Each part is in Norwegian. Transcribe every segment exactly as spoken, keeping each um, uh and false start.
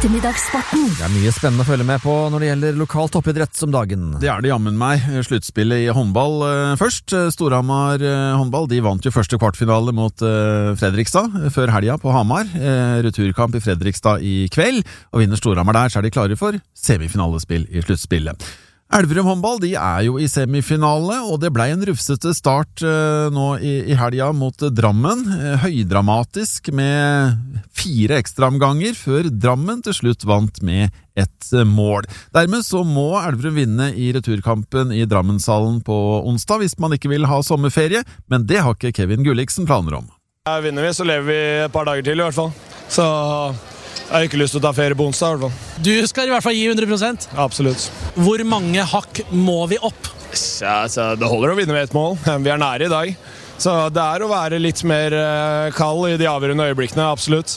Ettermiddagssporten. Det er mye spennende å følge med på når det gjelder lokal toppidrett som dagen. Det er det jammen meg. Sluttspillet i håndball eh, først. Storhamar eh, håndball, de vant jo første kvartfinale mot eh, Fredrikstad før helga på Hamar. Eh, returkamp i Fredrikstad i kveld, og vinner Storhamar der, så er de klare for semifinalespill i sluttspillet. Elverum håndball, de er jo i semifinale, og det ble en rufsete start eh, nå i, i helga mot Drammen. Eh, høydramatisk med fire ekstraomganger før Drammen til slutt vant med ett eh, mål. Dermed så må Elverum vinne i returkampen i Drammenshallen på onsdag hvis man ikke vil ha sommerferie, men det har ikke Kevin Gulliksen planer om. Ja, vinner vi, så lever vi et par dager til i hvert fall. Så jeg har ikke lyst til å ta ferie på onsdag i hvert fall. Du skal i hvert fall gi hundre prosent? Absolutt. Hvor mange hakk må vi opp? Ja, så det holder å vinne med et mål. Vi er nære i dag. Så det er å være litt mer kald i de avgjørende øyeblikkene, absolutt.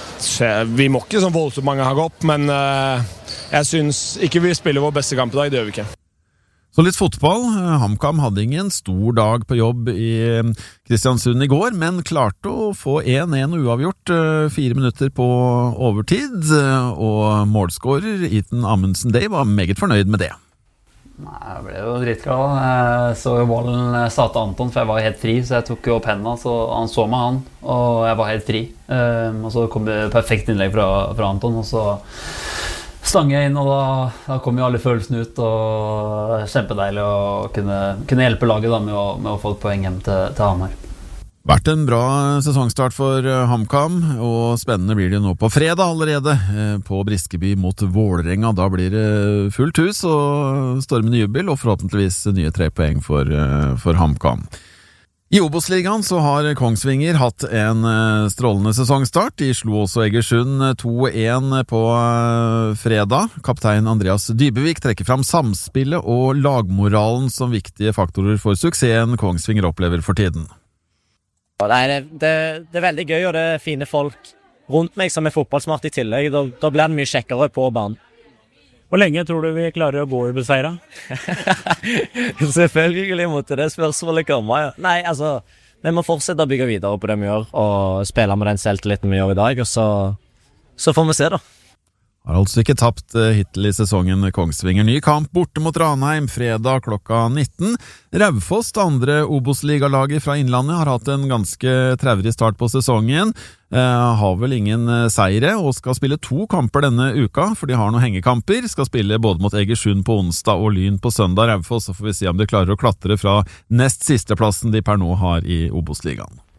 Vi må ikke sånn voldsomt mange hakk opp, men jeg synes ikke vi spiller vår beste kamp i dag, det gjør vi ikke. Så litt fotball. HamKam hadde ingen stor dag på jobb i Kristiansund i går, men klarte å få én én uavgjort fire minutter på overtid, og målskårer Ethan Amundsen Day var meget fornøyd med det. Nei, jeg ble jo dritglad. Jeg så jo ballen sa til Anton, for jeg var helt fri, så jeg tok jo opp hendene, så han så meg han, og jeg var helt fri. Um, og så kom det perfekt innlegg fra, fra Anton, og så stange inn, og da, da kom jo alle følelsene ut, og kjempedeilig å kunne, kunne hjelpe laget da, med, å, med å få et poeng hjem til, til Hamar. Vært en bra sesongstart for HamKam, og spennende blir det nå på fredag allerede på Briskeby mot Vålerenga. Da blir det fullt hus og stormende jubel, og forhåpentligvis nye tre poeng for, for HamKam. I Obos-ligaen så har Kongsvinger hatt en strålende sesongstart. De slo også Egersund to én på fredag. Kaptein Andreas Dybevik trekker fram samspillet og lagmoralen som viktige faktorer for suksessen Kongsvinger opplever for tiden. Nei, det, det, det er veldig gøy, og det er fine folk rundt meg som er fotballsmart i tillegg. Da, da blir det mye kjekkere på banen. Hvor lenge tror du vi klarer å gå ubeseiret? Selvfølgelig måtte det spørsmålet komme, ja. Nei, altså, vi må fortsette å bygge videre på det vi gjør, og spille med den selvtilliten vi gjør i dag, og så, så får vi se da. Har altså ikke tapt hittil i sesongen Kongsvinger. Ny kamp borte mot Ranheim fredag klokka nitten. Raufoss, andre Obos-ligalaget fra Innlandet, har hatt en ganske traurig start på sesongen. Eh, har vel ingen seire, og skal spille to kamper denne uka, for de har noen hengekamper. Skal spille både mot Egersund på onsdag og Lyn på søndag. Raufoss, så får vi se om de klarer å klatre fra nest siste plassen de per nå har i Obos-ligaen.